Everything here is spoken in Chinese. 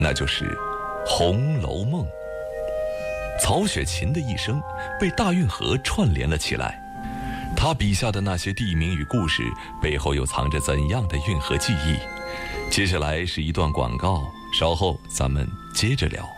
那就是《红楼梦》。曹雪芹的一生被大运河串联了起来，他笔下的那些地名与故事背后又藏着怎样的运河记忆？接下来是一段广告，稍后咱们接着聊。